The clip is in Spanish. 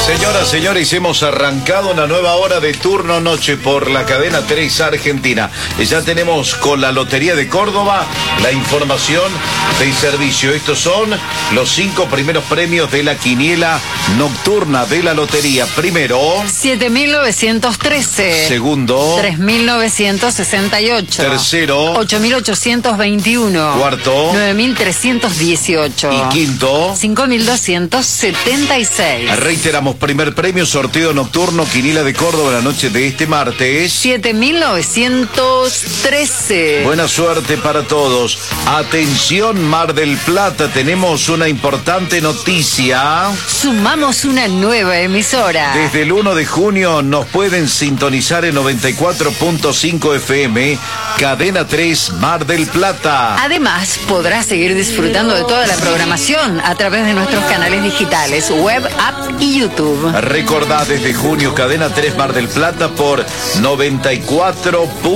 Señoras, señores, hemos arrancado una nueva hora de turno noche por la cadena 3 Argentina. Ya tenemos con la Lotería de Córdoba la información del servicio. Estos son los 5 primeros premios de la quiniela nocturna de la lotería. Primero, 7.913. Segundo, 3.968. Tercero, 8.821. Cuarto, 9.318. y quinto, 5.276. reiteramos, primer premio, sorteo nocturno, quiniela de Córdoba, la noche de este martes. 7.913. Buena suerte para todos. Atención, Mar del Plata, tenemos una importante noticia. Sumamos una nueva emisora. Desde el 1 de junio nos pueden sintonizar en 94.5 FM, Cadena 3 Mar del Plata. Además, podrás seguir disfrutando de toda la programación a través de nuestros canales digitales, web, app y YouTube. Recordá, desde junio, Cadena 3 Mar del Plata por 94.